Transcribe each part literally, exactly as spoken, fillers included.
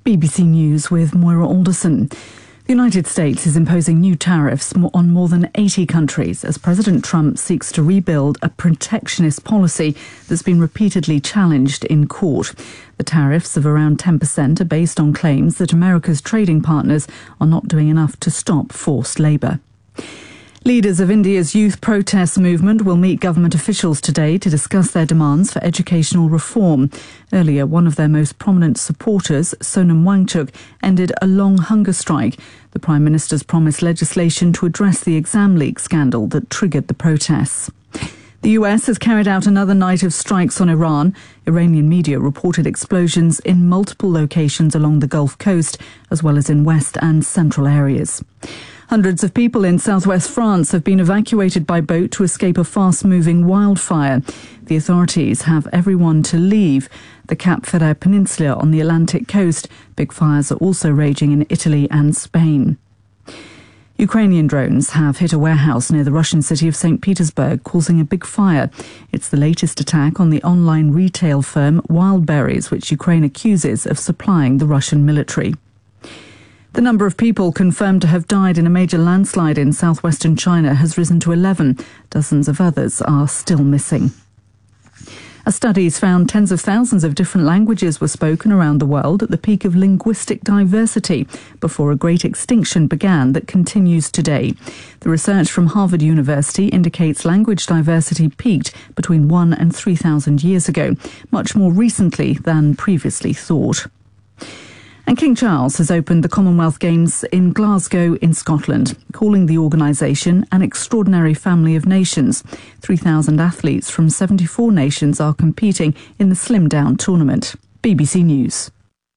B B C News with Moira Alderson. The United States is imposing new tariffs on more than eighty countries as President Trump seeks to rebuild a protectionist policy that's been repeatedly challenged in court. The tariffs of around ten percent are based on claims that America's trading partners are not doing enough to stop forced labour. Leaders of India's youth protest movement will meet government officials today to discuss their demands for educational reform. Earlier, one of their most prominent supporters, Sonam Wangchuk, ended a long hunger strike. The Prime Minister's promised legislation to address the exam leak scandal that triggered the protests. The U S has carried out another night of strikes on Iran. Iranian media reported explosions in multiple locations along the Gulf Coast, as well as in west and central areas. Hundreds of people in southwest France have been evacuated by boat to escape a fast-moving wildfire. The authorities have everyone to leave the Cap Ferret Peninsula on the Atlantic coast. Big fires are also raging in Italy and Spain. Ukrainian drones have hit a warehouse near the Russian city of Saint Petersburg, causing a big fire. It's the latest attack on the online retail firm Wildberries, which Ukraine accuses of supplying the Russian military. The number of people confirmed to have died in a major landslide in southwestern China has risen to eleven. Dozens of others are still missing. A study's found tens of thousands of different languages were spoken around the world at the peak of linguistic diversity before a great extinction began that continues today. The research from Harvard University indicates language diversity peaked between one and three thousand years ago, much more recently than previously thought. And King Charles has opened the Commonwealth Games in Glasgow in Scotland, calling the organisation an extraordinary family of nations. three thousand athletes from seventy-four nations are competing in the Slim Down tournament. B B C News.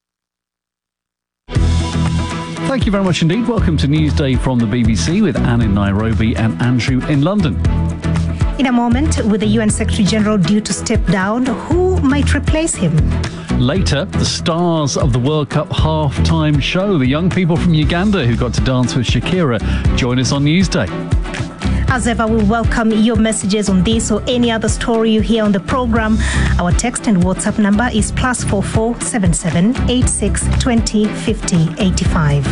Thank you very much indeed. Welcome to Newsday from the B B C with Anne in Nairobi and Andrew in London. In a moment, with the U N Secretary General due to step down, who might replace him? Later, the stars of the World Cup half-time show, the young people from Uganda who got to dance with Shakira, join us on Newsday. As ever, we welcome your messages on this or any other story you hear on the program. Our text and WhatsApp number is plus four four seven seven eight six twenty fifty eighty five.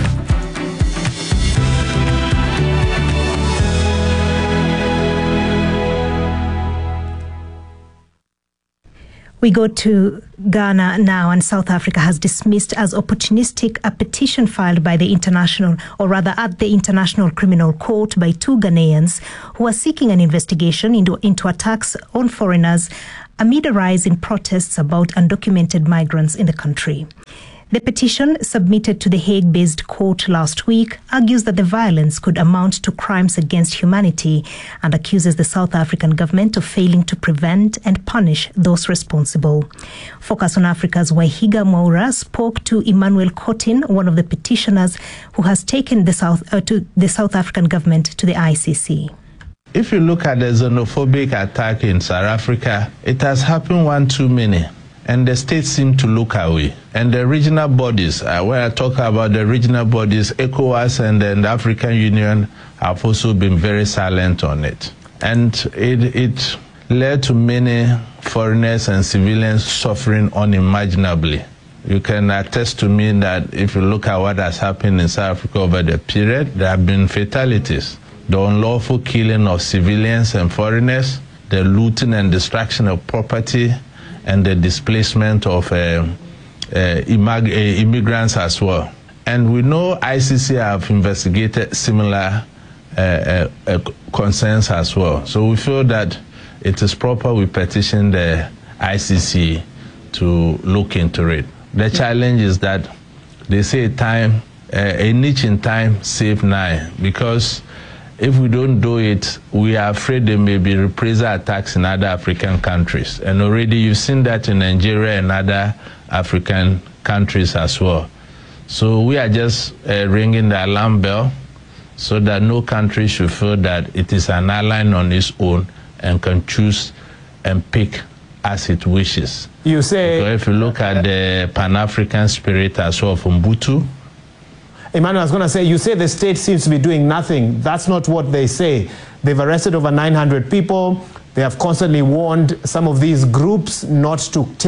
We go to Ghana now, and South Africa has dismissed as opportunistic a petition filed by the international, or rather at the International Criminal Court by two Ghanaians who are seeking an investigation into, into attacks on foreigners amid a rise in protests about undocumented migrants in the country. The petition, submitted to the Hague-based court last week, argues that the violence could amount to crimes against humanity and accuses the South African government of failing to prevent and punish those responsible. Focus on Africa's Waihiga Mwaura spoke to Emmanuel Cotin, one of the petitioners who has taken the South, uh, to the South African government to the I C C. If you look at the xenophobic attack in South Africa, it has happened one too many. And the states seem to look away. And the regional bodies, uh, when I talk about the regional bodies, ECOWAS and then the African Union have also been very silent on it. And it, it led to many foreigners and civilians suffering unimaginably. You can attest to me that if you look at what has happened in South Africa over the period, there have been fatalities. The unlawful killing of civilians and foreigners, the looting and destruction of property, and the displacement of uh, uh, immig- uh, immigrants as well. And we know I C C have investigated similar uh, uh, uh, concerns as well. So we feel that it is proper we petition the I C C to look into it. The challenge is that they say time, uh, a niche in time save nine, because if we don't do it, we are afraid there may be reprisal attacks in other African countries. And already you've seen that in Nigeria and other African countries as well. So we are just uh, ringing the alarm bell so that no country should feel that it is an island on its own and can choose and pick as it wishes. You say... Because if you look at the Pan-African spirit as well from Ubuntu, Emmanuel, I was going to say, you say the state seems to be doing nothing. That's not what they say. They've arrested over nine hundred people. They have constantly warned some of these groups not to take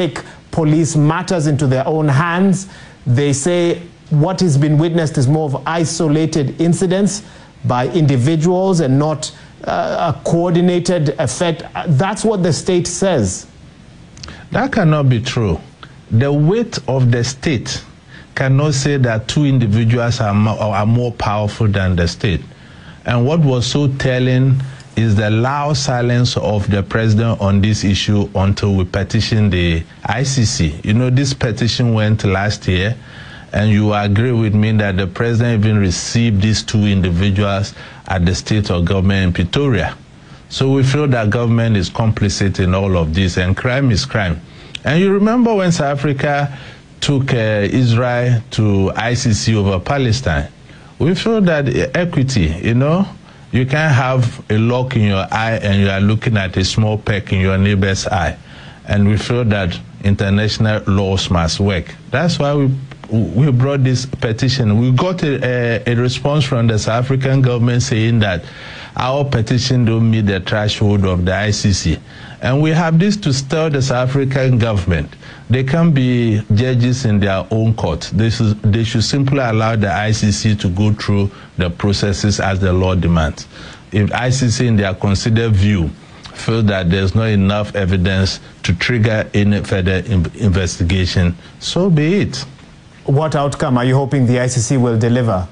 police matters into their own hands. They say what has been witnessed is more of isolated incidents by individuals and not uh, a coordinated effect. That's what the state says. That cannot be true. The weight of the state cannot say that two individuals are more, are more powerful than the state. And what was so telling is the loud silence of the president on this issue until we petitioned the I C C. You know, this petition went last year, and you agree with me that the president even received these two individuals at the state of government in Pretoria. So we feel that government is complicit in all of this, and crime is crime. And you remember when South Africa took uh, Israel to I C C over Palestine, we feel that equity, you know, you can't have a lock in your eye and you are looking at a small peck in your neighbor's eye. And we feel that international laws must work. That's why we we brought this petition. We got a, a, a response from the South African government saying that our petition don't meet the threshold of the I C C. And we have this to stir the South African government. They can be judges in their own court. They should, they should simply allow the I C C to go through the processes as the law demands. If I C C, in their considered view, feel that there's not enough evidence to trigger any further investigation, so be it. What outcome are you hoping the I C C will deliver?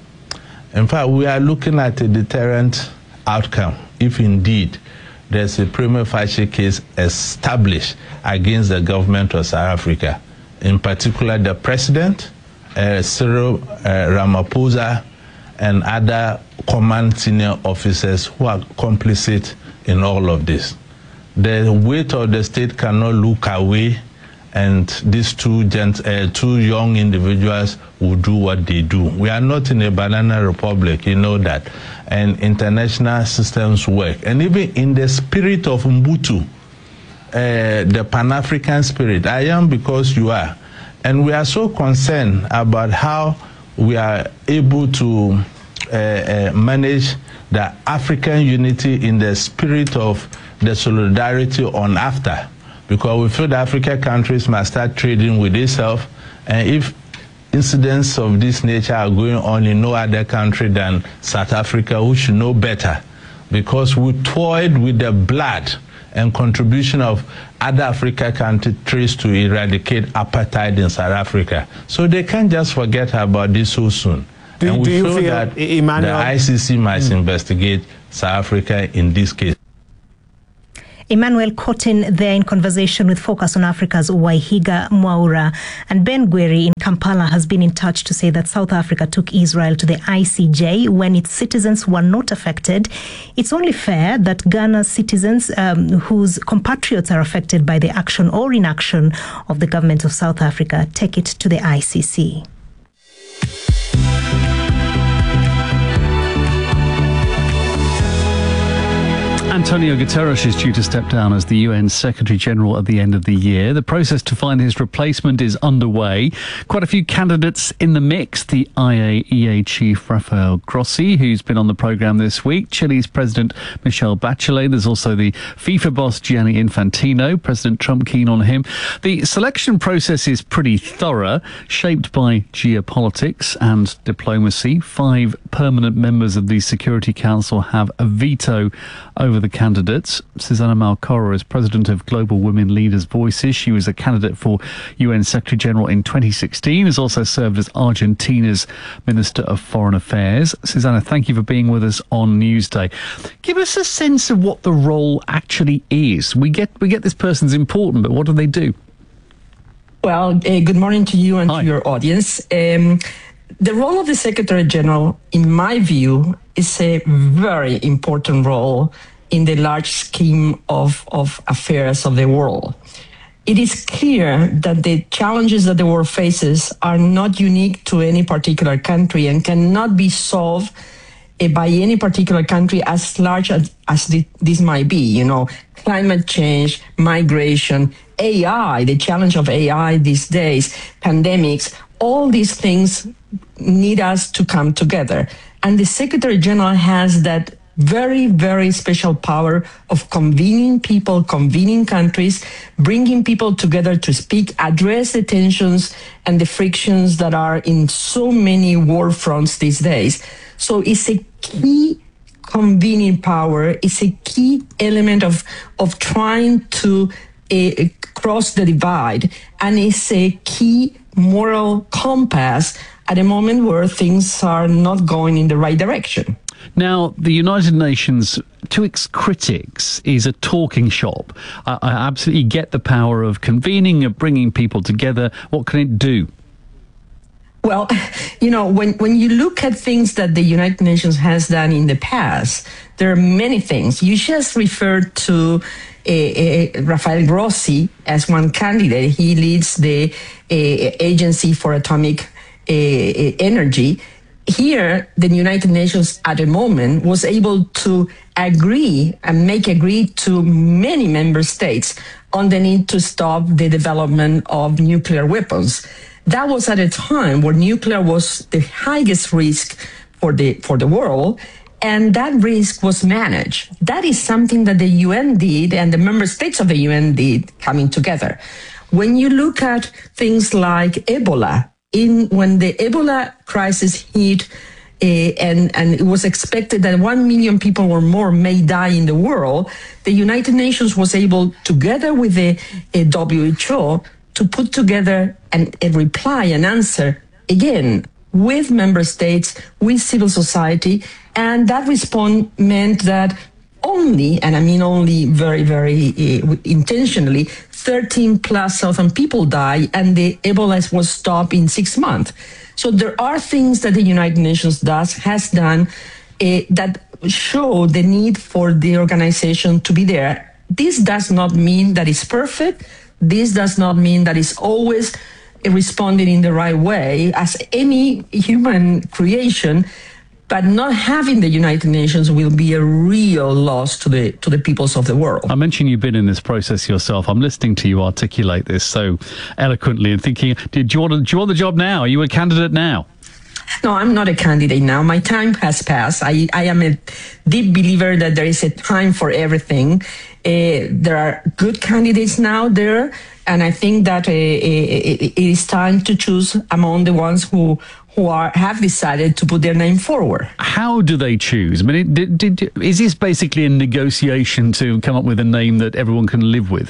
In fact, we are looking at a deterrent outcome if indeed there's a prima facie case established against the government of South Africa, in particular the president, uh, Cyril uh, Ramaphosa, and other command senior officers who are complicit in all of this. The weight of the state cannot look away, and these two, gent uh, two young individuals will do what they do. We are not in a banana republic, you know that. And international systems work. And even in the spirit of Ubuntu, uh, the Pan-African spirit, I am because you are. And we are so concerned about how we are able to uh, uh, manage the African unity in the spirit of the solidarity on after. Because we feel the African countries must start trading with themselves, and if incidents of this nature are going on in no other country than South Africa, we should know better, because we toyed with the blood and contribution of other African countries to eradicate apartheid in South Africa. So they can't just forget about this so soon. Do, and we do you feel, feel that Emmanuel, the I C C must mm. investigate South Africa in this case. Emmanuel Cotin there in conversation with Focus on Africa's Waihiga Mwaura. And Ben Gweri in Kampala has been in touch to say that South Africa took Israel to the I C J when its citizens were not affected. It's only fair that Ghana's citizens um, whose compatriots are affected by the action or inaction of the government of South Africa take it to the I C C. Antonio Guterres is due to step down as the U N Secretary-General at the end of the year. The process to find his replacement is underway. Quite a few candidates in the mix. The I A E A chief Rafael Grossi, who's been on the programme this week. Chile's President Michelle Bachelet. There's also the FIFA boss Gianni Infantino. President Trump keen on him. The selection process is pretty thorough, shaped by geopolitics and diplomacy. Five permanent members of the Security Council have a veto over the candidates. Susanna Malcorra is president of Global Women Leaders Voices. She was a candidate for U N Secretary General in twenty sixteen, has also served as Argentina's Minister of Foreign Affairs. Susanna, thank you for being with us on Newsday. Give us a sense of what the role actually is. We get we get this person's important, but what do they do? Well, uh, good morning to you and Hi. to your audience. Um, the role of the Secretary General, in my view, is a very important role in the large scheme of, of affairs of the world. It is clear that the challenges that the world faces are not unique to any particular country and cannot be solved uh, by any particular country as large as, as the, this might be. You know, climate change, migration, A I, the challenge of A I these days, pandemics, all these things need us to come together. And the Secretary General has that very, very special power of convening people, convening countries, bringing people together to speak, address the tensions and the frictions that are in so many war fronts these days. So it's a key convening power. It's a key element of, of trying to uh, cross the divide. And it's a key moral compass at a moment where things are not going in the right direction. Now, the United Nations, to its critics, is a talking shop. I, I absolutely get the power of convening, of bringing people together. What can it do? Well, you know, when, when you look at things that the United Nations has done in the past, there are many things. You just referred to uh, uh, Rafael Grossi as one candidate. He leads the uh, Agency for Atomic uh, Energy. Here, the United Nations at the moment was able to agree and make agree to many member states on the need to stop the development of nuclear weapons. That was at a time where nuclear was the highest risk for the for the world, and that risk was managed. That is something that the U N did and the member states of the U N did coming together. When you look at things like Ebola, In when the Ebola crisis hit, uh, and, and it was expected that one million people or more may die in the world, the United Nations was able, together with the uh, W H O, to put together an, a reply, an answer, again, with member states, with civil society, and that response meant that only, and I mean only very, very uh, intentionally, thirteen plus thousand people die, and the Ebola was stopped in six months. So there are things that the United Nations does, has done, uh, that show the need for the organization to be there. This does not mean that it's perfect. This does not mean that it's always uh, responding in the right way, as any human creation. But not having the United Nations will be a real loss to the to the peoples of the world. I mentioned you've been in this process yourself. I'm listening to you articulate this so eloquently and thinking, did you want, do you want the job now? Are you a candidate now? No, I'm not a candidate now. My time has passed. I, I am a deep believer that there is a time for everything. Uh, there are good candidates now there, and I think that uh, it, it is time to choose among the ones who who are have decided to put their name forward. How do they choose? I mean, did, did, is this basically a negotiation to come up with a name that everyone can live with?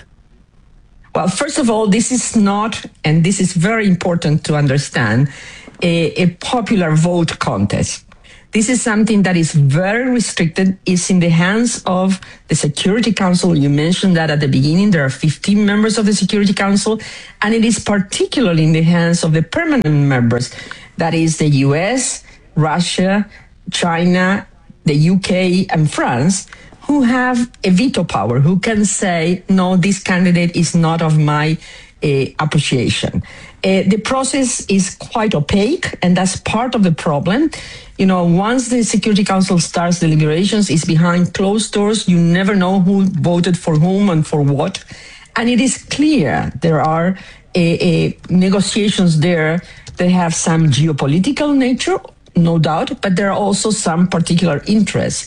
Well, first of all, this is not, and this is very important to understand, a, a popular vote contest. This is something that is very restricted. It's in the hands of the Security Council. You mentioned that at the beginning. There are fifteen members of the Security Council, and it is particularly in the hands of the permanent members. That is the U S, Russia, China, the U K, and France, who have a veto power, who can say, no, this candidate is not of my uh, appreciation. Uh, the process is quite opaque, and that's part of the problem. You know, once the Security Council starts deliberations, it's behind closed doors. You never know who voted for whom and for what. And it is clear there are uh, uh, negotiations there. They have some geopolitical nature, no doubt, but there are also some particular interests.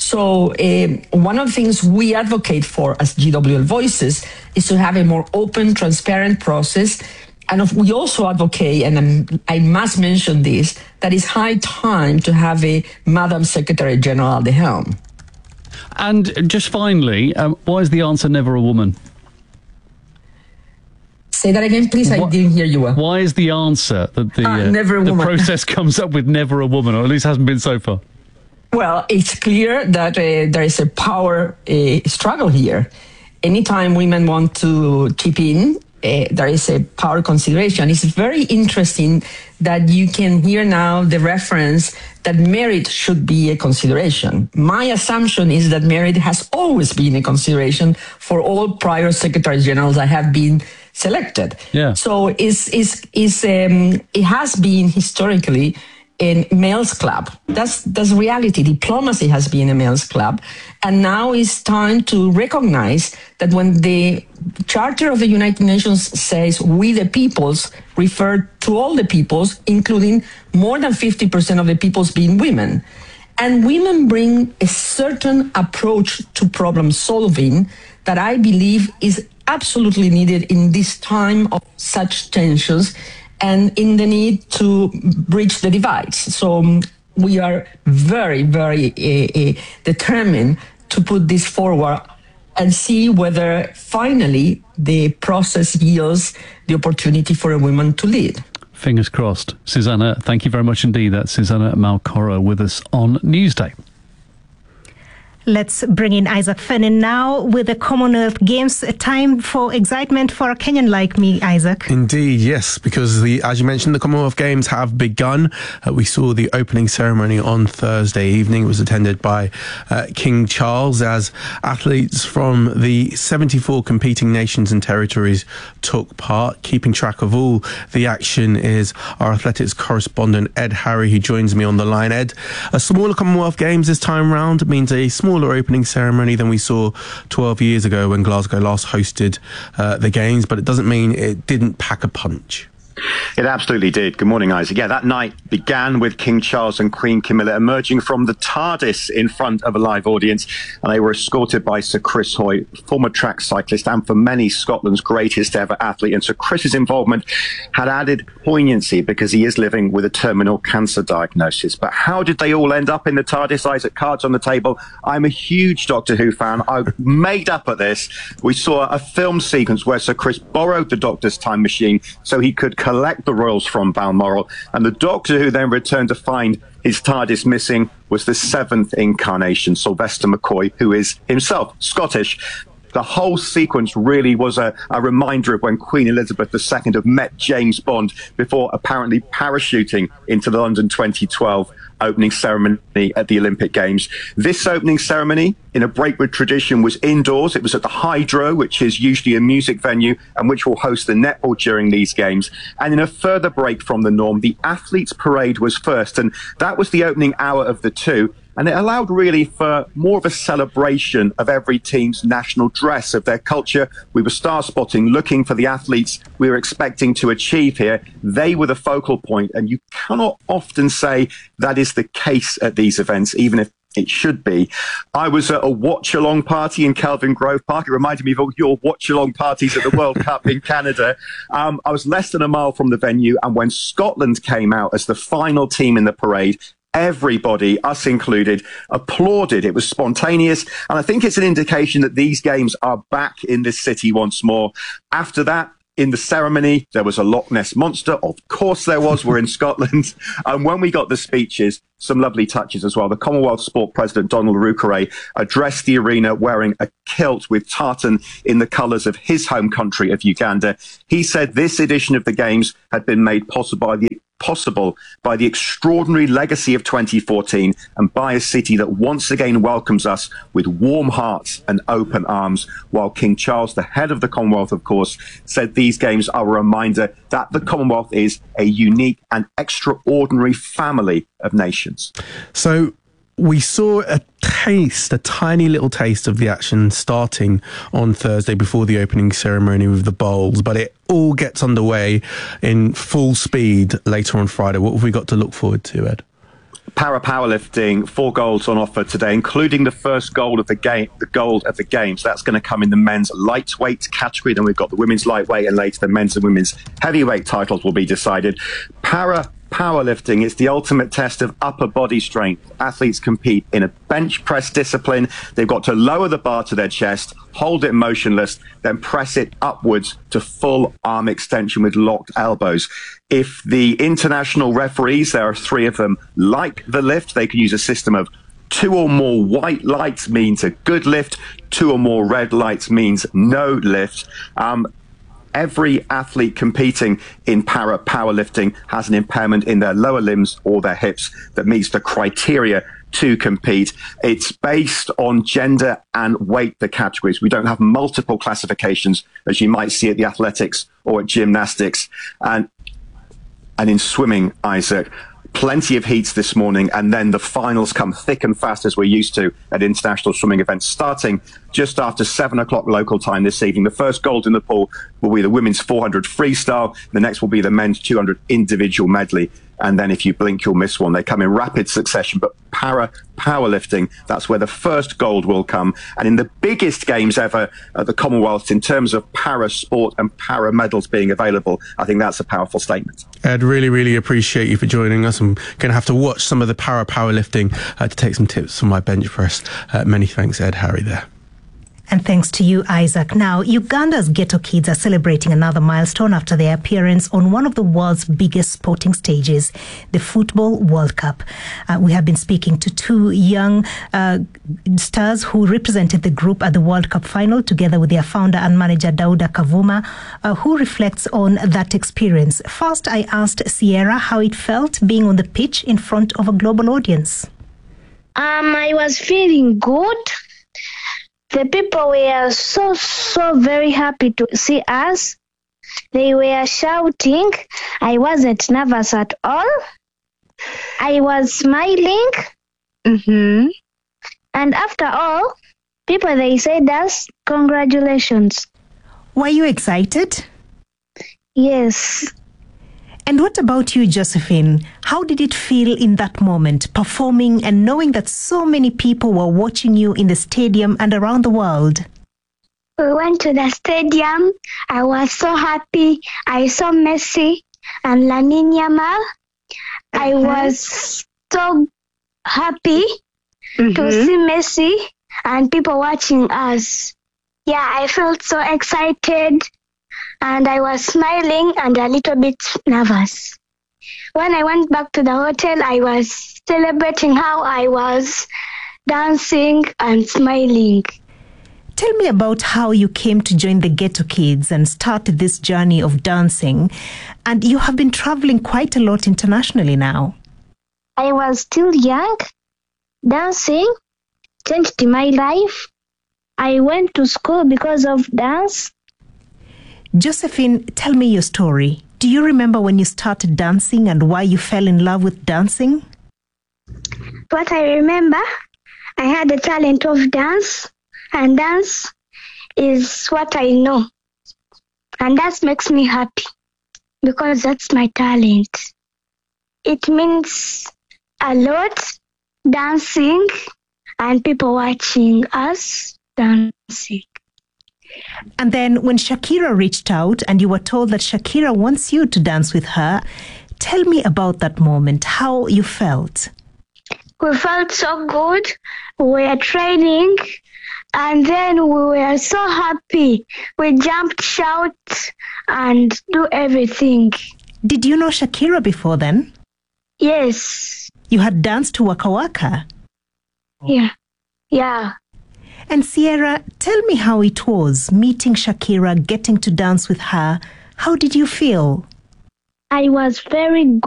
So uh, one of the things we advocate for as G W L Voices is to have a more open, transparent process. And we also advocate, and I must mention this, that it's high time to have a Madam Secretary General at the helm. And just finally, um, why is the answer never a woman? Say that again, please. What, I didn't hear you well. Why is the answer that the, uh, uh, never a the woman. process comes up with never a woman, or at least hasn't been so far? Well, it's clear that uh, there is a power uh, struggle here. Anytime women want to chip in, uh, there is a power consideration. It's very interesting that you can hear now the reference that merit should be a consideration. My assumption is that merit has always been a consideration for all prior secretary generals that have been selected. Yeah. So it's, it's, it's, um, it has been historically a male's club. That's, that's reality. Diplomacy has been a male's club. And now it's time to recognize that when the Charter of the United Nations says we the peoples, refer to all the peoples, including more than fifty percent of the peoples being women. And women bring a certain approach to problem solving that I believe is absolutely needed in this time of such tensions and in the need to bridge the divides. So um, we are very, very uh, uh, determined to put this forward and see whether finally the process yields the opportunity for a woman to lead. Fingers crossed. Susanna, thank you very much indeed. That's Susanna Malcorra with us on Newsday. Let's bring in Isaac Fennin now with the Commonwealth Games. A time for excitement for a Kenyan like me, Isaac. Indeed, yes, because the, as you mentioned, the Commonwealth Games have begun. Uh, we saw the opening ceremony on Thursday evening. It was attended by uh, King Charles as athletes from the seventy-four competing nations and territories took part. Keeping track of all the action is our athletics correspondent, Ed Harry, who joins me on the line. Ed, a smaller Commonwealth Games this time round means a small smaller opening ceremony than we saw twelve years ago when Glasgow last hosted uh, the Games, but it doesn't mean it didn't pack a punch. It absolutely did. Good morning, Isaac. Yeah, that night began with King Charles and Queen Camilla emerging from the TARDIS in front of a live audience, and they were escorted by Sir Chris Hoy, former track cyclist and for many Scotland's greatest ever athlete. And Sir Chris's involvement had added poignancy because he is living with a terminal cancer diagnosis. But how did they all end up in the TARDIS, Isaac? Cards on the table. I'm a huge Doctor Who fan. I made up at this. We saw a film sequence where Sir Chris borrowed the Doctor's time machine so he could collect the royals from Balmoral, and the Doctor who then returned to find his TARDIS missing was the seventh incarnation, Sylvester McCoy, who is himself Scottish. The whole sequence really was a, a reminder of when Queen Elizabeth the Second had met James Bond before apparently parachuting into the London twenty twelve opening ceremony at the Olympic Games. This opening ceremony, in a break with tradition, was indoors. It was at the Hydro, which is usually a music venue and which will host the netball during these games. And in a further break from the norm, the athletes' parade was first, and that was the opening hour of the two. And it allowed really for more of a celebration of every team's national dress, of their culture. We were star spotting, looking for the athletes we were expecting to achieve here. They were the focal point, and you cannot often say that is the case at these events, even if it should be. I was at a watch-along party in Kelvin Grove Park. It reminded me of all your watch-along parties at the World Cup in Canada. Um, I was less than a mile from the venue, and when Scotland came out as the final team in the parade, everybody, us included, applauded. It was spontaneous, and I think it's an indication that these games are back in this city once more. After that, in the ceremony, there was a Loch Ness Monster. Of course there was. We're in Scotland. And when we got the speeches, some lovely touches as well. The Commonwealth Sport President, Donald Rukere, addressed the arena wearing a kilt with tartan in the colours of his home country of Uganda. He said this edition of the Games had been made possible by the possible by the extraordinary legacy of twenty fourteen and by a city that once again welcomes us with warm hearts and open arms, while King Charles, the head of the Commonwealth, of course, said these games are a reminder that the Commonwealth is a unique and extraordinary family of nations. So we saw a taste, a tiny little taste of the action starting on Thursday before the opening ceremony with the bowls, but it all gets underway in full speed later on Friday. What have we got to look forward to, Ed? Para powerlifting, four golds on offer today, including the first gold of the game, the gold of the Games. That's going to come in the men's lightweight category. Then we've got the women's lightweight, and later the men's and women's heavyweight titles will be decided. Para powerlifting is the ultimate test of upper body strength. Athletes compete in a bench press discipline. They've got to lower the bar to their chest, hold it motionless, then press it upwards to full arm extension with locked elbows. If the international referees, there are three of them, like the lift, they can use a system of two or more white lights means a good lift, two or more red lights means no lift. Um, Every athlete competing in para powerlifting has an impairment in their lower limbs or their hips that meets the criteria to compete. It's based on gender and weight, the categories. We don't have multiple classifications as you might see at the athletics or at gymnastics. And, and in swimming, Isaac, plenty of heats this morning, and then the finals come thick and fast as we're used to at international swimming events, starting just after seven o'clock local time this evening. The first gold in the pool will be the women's four hundred freestyle. The next will be the men's two hundred individual medley. and then if you blink, you'll miss one. They come in rapid succession, but para powerlifting, that's where the first gold will come. And in the biggest games ever at the Commonwealth, in terms of para sport and para medals being available, I think that's a powerful statement. Ed, really, really appreciate you for joining us. I'm going to have to watch some of the para powerlifting uh, to take some tips from my bench press. Uh, many thanks, Ed Harry, there. And thanks to you, Isaac. Now, Uganda's Ghetto Kids are celebrating another milestone after their appearance on one of the world's biggest sporting stages, the Football World Cup. Uh, we have been speaking to two young uh, stars who represented the group at the World Cup final, together with their founder and manager, Dauda Kavuma, uh, who reflects on that experience. First, I asked Sierra how it felt being on the pitch in front of a global audience. Um, I was feeling good. The people were so, so very happy to see us. They were shouting. I wasn't nervous at all. I was smiling. Mm-hmm. And after all, people, they said us, congratulations. Were you excited? Yes. And what about you, Josephine? How did it feel in that moment, performing and knowing that so many people were watching you in the stadium and around the world? We went to the stadium. I was so happy. I saw Messi and Lamine Yamal. I was so happy mm-hmm. to see Messi and people watching us. Yeah, I felt so excited. And I was smiling and a little bit nervous. When I went back to the hotel, I was celebrating how I was dancing and smiling. Tell me about how you came to join the Ghetto Kids and started this journey of dancing. And you have been traveling quite a lot internationally now. I was still young. Dancing changed my life. I went to school because of dance. Josephine, tell me your story. Do you remember when you started dancing and why you fell in love with dancing? What I remember, I had a talent of dance, and dance is what I know. And that makes me happy because that's my talent. It means a lot, dancing and people watching us dancing. And then when Shakira reached out and you were told that Shakira wants you to dance with her, tell me about that moment, how you felt. We felt so good. We were training and then we were so happy. We jumped, shout and do everything. Did you know Shakira before then? Yes. You had danced to Waka Waka? Yeah. Yeah. And Sierra, tell me how it was meeting Shakira, getting to dance with her. How did you feel? I was very good.